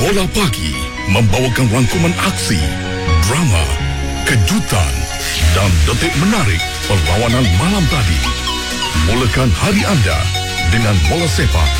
Bola Pagi membawakan rangkuman aksi, drama, kejutan dan detik menarik perlawanan malam tadi. Mulakan hari anda dengan bola sepak